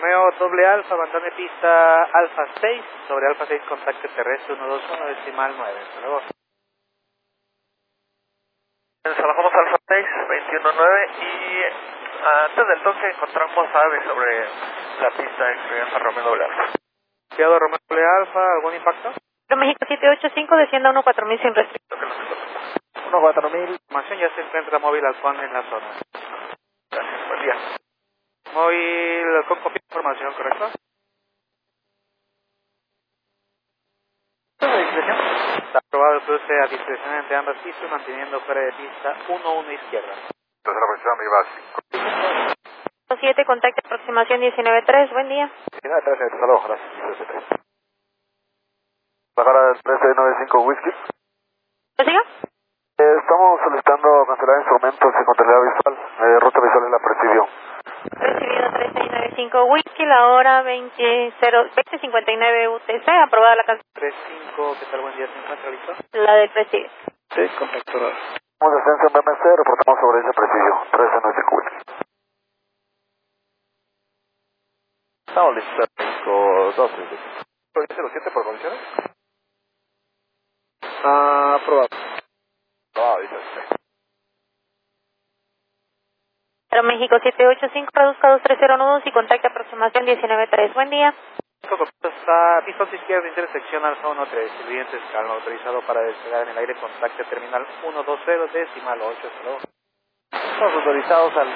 Romeo doble alfa, abandone pista alfa 6, sobre alfa 6 contacto terrestre 121 decimal 9. Hasta luego. Salvamos alfa 6, 219 y antes del toque encontramos aves sobre la pista experiencia Romeo doble alfa. Fiado Romeo doble alfa, ¿algún impacto? México 785, descienda 14000 sin restricción. 14000, información, ya se encuentra móvil halcón en la zona. Gracias, buen día. Móvil halcón confirma información, ¿correcto? Está aprobado el cruce a discreción entre ambas pistas, manteniendo fuera de pista 1-1 izquierda. Tercera posición, mi base. 7, contacto aproximación 193, buen día. 19-3, hasta luego, gracias. 19-3. Bajar al 1395 Whisky. ¿Lo siga? Estamos solicitando cancelar instrumentos y contabilidad visual. Ruta visual en la presidio. Recibido 1395 Whisky, la hora 20:59 UTC, aprobada la cancelación. 35, ¿qué tal? Buen día, ¿se encuentra listo? La del presidio. Sí, correcto. Tenemos descenso en BMC, reportamos sobre ese presidio. 1395 Whisky. Estamos listos, México 12. ¿Provincia 07 por condiciones? Aprobado. No, dice usted. México 785, reduzca 230 nudos y contacto aproximación 193, buen día. Está pista izquierda, intersección alfa 13, el cliente escala autorizado para despegar en el aire, contacto terminal 120 decimal 8, hasta luego. Estamos autorizados al